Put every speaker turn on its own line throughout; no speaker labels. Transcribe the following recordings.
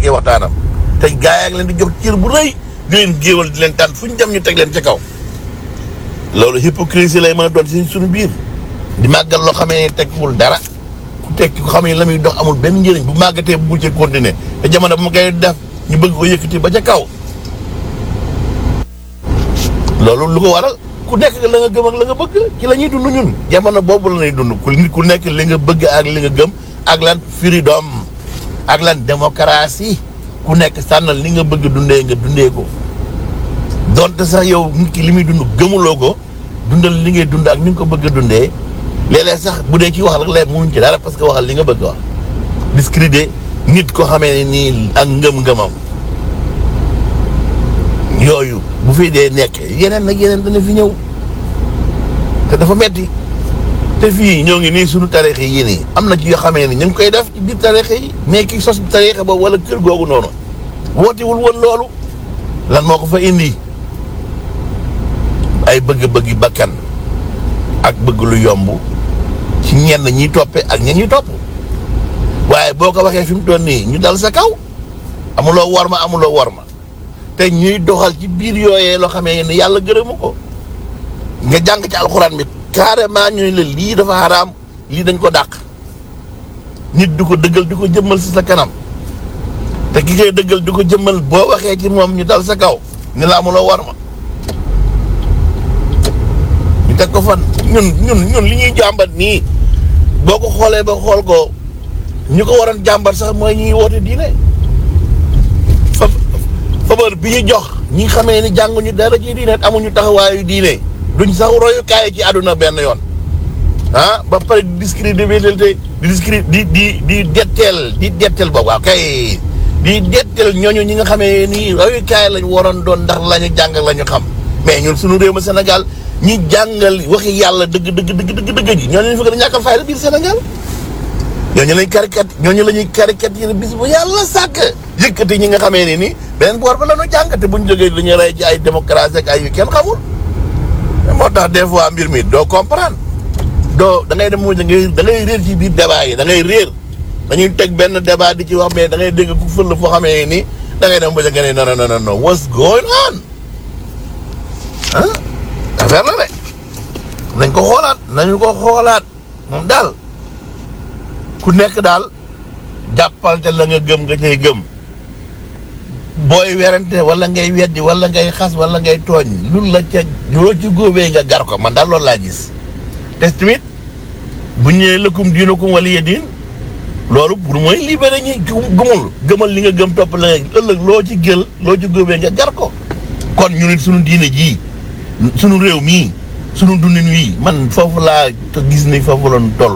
ak waxtaanam te gaa yaa ngi leen di jox cër bu rëy di leen géewal di leen tànn fu ñu dem ñu teg leen ca kaw loolu hypocrisie lay mën a doon si suñu biir di màggal loo xamee ne tekkul dara ku tekki ko xam ne la muy dox amul benn njëriñ bu màggatee bu ci continuer te jamono bu ma koy def ñu bëgg ko yëkkati ba ca kaw loolu lu ko waral ku nekk la nga gëm ak la nga bëgg ci la ñuy dund ñun jamono boobu la ñuy dund ku nekk li nga bëgg ak li nga gëm ak lan freedom ak lan démocratie ku nekk sànnal li nga bëgg dundee nga dundee ko donte sax yow nit ki li muy dund gëmuloo ko dundal li ngay dund ak ni nga ko bëgg a dundee léeg-léeg sax bu dee ci wax rek léegi mënuñ ci dara parce que waxal li nga bëgg wax discréditer nit ko xamee ne nii ak ngëm-ngëmam yooyu bu fi dee nekk yeneen nag yeneen dana fi ñëw te dafa metti te fii ñoo ngi nii suñu tarixe yi nii am na ci yoo xamee ni ñu ngi koy def ci biir tarixe yi mais ki sos tarixe ba wala kër googu noonu wootewul woon loolu lan moo ko fa indi ay bëgg-bëggi bakkan ak bëgg lu yomb ci ñenn ñiy toppe ak ñenn ñuy topp waaye boo ko waxee fi mu toll nii ñu dal sa kaw amuloo worma te ñuy doxal ci biir yooyee loo xamee ni yàlla gërëmu ko nga jàng ci alxuraan bi carrément ñooy la lii dafa xaraam lii dañ ko dàq nit du ko dëggal di ko jëmmal si sa kanam te ki koy dëggal di ko jëmmal boo waxee ci moom ñu dal sa kaw ni la amuloo worma ñu teg ko fan ñun li ñuy jàmbat nii boo ko xoolee ba xool ko ñu ko waroon jàmbat sax mooy ñuy woote diine faveur bi ñu jox ñi xamee ni jànguñu dara ci diine amuñu taxawaayu diine duñ sax royukaay ci àdduna benn yoon ba pare di discrédibilité di detteel boobu waaw kay di detteel ñooñu ñi nga xamee ni royukaay lañ waroon doon ndax la ñu jàng la ñu xam mais ñun suñu réew ma Sénégal ñi jàngal waxi yàlla dëgg ji ñooñu lañ fa gën a ñàkkal fayda biir Sénégal ñooñu la ñuy caricature bis bu yàlla sàkk yëkkati ñi nga xamee ni ni beneen boor ba la ñu jàng te buñ jógee dañuy rey ci ay démocratie ak ay yu kenn xamul moo tax des fois mbir mi doo comprendre da ngay dem mu da ngay réer ci biir débat yi da ngay réer dañuy teg benn débat di ci wax mais da ngay dégg ku fël foo xamee ni da ngay dem ba nga ne non what's going on affaire la de nañu ko xoolaat moom daal ku nekk daal jàppal te la nga gëm nga cay gëm booy werante wala ngay weddi wala ngay xas wala ngay tooñ lu la ca loo ci góobee nga gar ko man daal loolu laa gis te tamit bu ñëwee lëkkum diinakum waliya diin loolu pour mooy libéré ñi gëmal li nga gëm topp la ëllëg loo ci góobee nga gar ko kon ñu nit suñu diine jii suñu réew mii suñu dundin wii man foofu laa gis ni foofu la ñu toll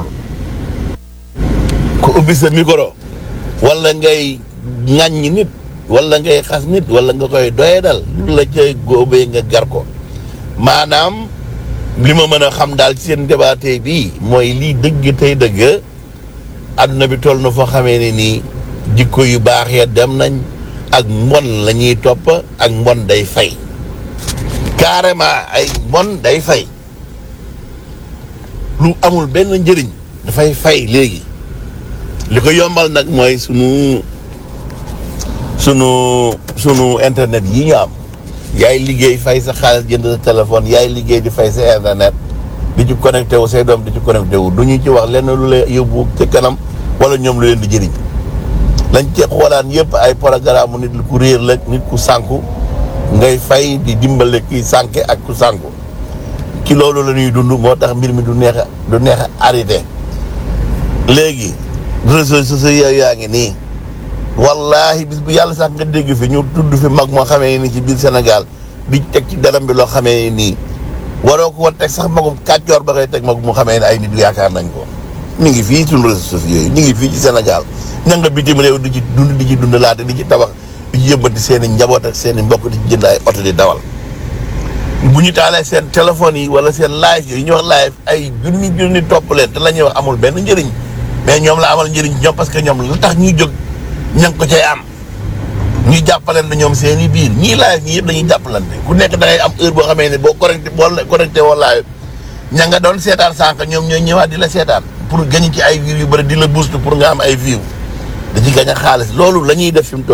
ku ubbi sa micro wala ngay ŋàññi nit wala ngay xas nit wala nga koy doyadal lu la ca góobee nga gar ko maanaam li ma mën a xam daal ci seen débat tey bii mooy lii dëgg tey dëgg àdduna bi toll na foo xamee ne nii jikko yu baax ya dem nañ ak mbon la ñuy topp ak mbon day fay carrément ay mbon day fay lu amul benn njëriñ dafay fay léegi li ko yombal nag mooy sunu internet yi ñu am yaay liggéey fay sa xaalis jënd sa téléphone yaay liggéey di fay sa internet di ci connecté wu say doom di ci connecté wu du ñu ci wax lenn lu lay yóbbu ci kanam wala ñoom lu leen di jëriñ lañ ci xoolaan yëpp ay programme nit ku réer la nit ku sànku ngay fay di dimbale kii sànke ak ku sànku ci loolu la ñuy dund moo tax mbir mi du neex a arrêté léegi réseaux sociaux yaa ngi nii wallahi bis bu yàlla sax nga dégg fi ñu tudd fi mag moo xamee ni ci biir Sénégal di teg ci daram bi loo xamee nii waroo ko woon teg sax magum kàccoor ba koy teg mag mu xamee ne ay nit yaakaar nañ ko ñu ngi fii suñu réseaux sociaux yi ñu ngi fii ci Sénégal ña nga bitim réew di ci dund laate di ci tabax di ci yëbbati seen i njaboot ak seen i mbokk di ci jënd ay oto di dawal bu ñu taalee seen téléphone yi wala seen live yooyu ñu wax live ay junni topp leen te la ñuy wax amul benn njëriñ mais ñoom la amal njëriñ ñoom parce que ñoom lu tax ñuy jóg ña ngi ko cay am ñuy jàppalante ñoom seen i biir ñii live ñii yëpp dañuy jàppalante ku nekk da ngay am heure boo xamee ne boo connecté woo live ña nga doon seetaan sànq ñoom ñooy ñëwaat di la seetaan pour gañ ci ay vues yu bëri di la boost pour nga am ay vues da ci gañ a xaalis loolu la ñuy def fi mu